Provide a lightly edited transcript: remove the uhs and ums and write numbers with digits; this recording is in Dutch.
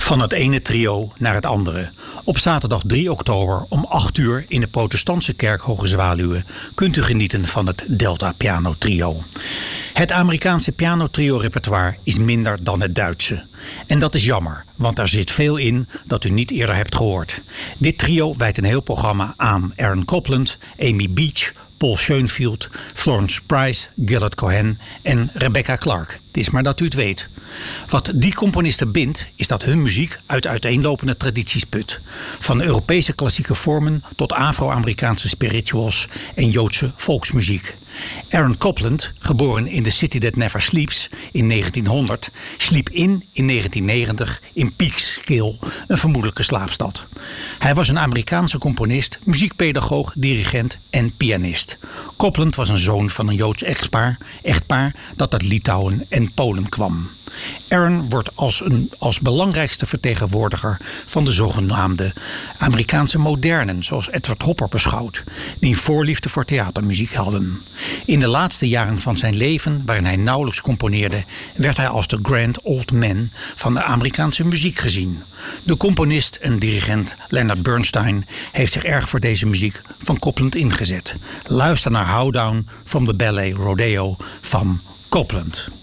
Van het ene trio naar het andere. Op zaterdag 3 oktober om 8 uur in de protestantse kerk Hoge Zwaluwen kunt u genieten van het Delta Piano Trio. Het Amerikaanse pianotrio repertoire is minder dan het Duitse. En dat is jammer, want daar zit veel in dat u niet eerder hebt gehoord. Dit trio wijdt een heel programma aan Aaron Copland, Amy Beach, Paul Schoenfield, Florence Price, Gillard Cohen en Rebecca Clark. Het is maar dat u het weet. Wat die componisten bindt, is dat hun muziek uit uiteenlopende tradities put. Van Europese klassieke vormen tot Afro-Amerikaanse spirituals en Joodse volksmuziek. Aaron Copland, geboren in The City That Never Sleeps in 1900, sliep in 1990 in Peekskill, een vermoedelijke slaapstad. Hij was een Amerikaanse componist, muziekpedagoog, dirigent en pianist. Copland was een zoon van een Joods echtpaar dat uit Litouwen en Polen kwam. Aaron wordt als belangrijkste vertegenwoordiger van de zogenaamde Amerikaanse modernen, zoals Edward Hopper beschouwt, die een voorliefde voor theatermuziek hadden. In de laatste jaren van zijn leven, waarin hij nauwelijks componeerde, werd hij als de grand old man van de Amerikaanse muziek gezien. De componist en dirigent Leonard Bernstein heeft zich erg voor deze muziek van Copland ingezet. Luister naar How Down from the Ballet Rodeo van Copland.